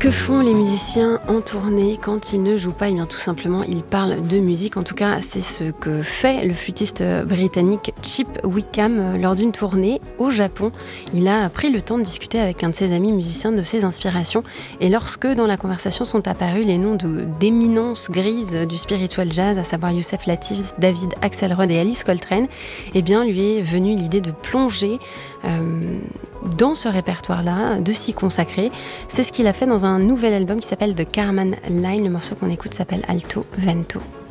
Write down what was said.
Que font les musiciens en tournée quand ils ne jouent pas? Eh bien, tout simplement, ils parlent de musique. En tout cas, c'est ce que fait le flûtiste britannique Chip Wickham lors d'une tournée au Japon. Il a pris le temps de discuter avec un de ses amis musiciens de ses inspirations. Et lorsque, dans la conversation, sont apparus les noms d'éminences grises du spiritual jazz, à savoir Youssef Lateef, David Axelrod et Alice Coltrane, eh bien, lui est venue l'idée de plonger dans ce répertoire-là, de s'y consacrer. C'est ce qu'il a fait dans un nouvel album qui s'appelle The Carman Line. Le morceau qu'on écoute s'appelle Alto Vento.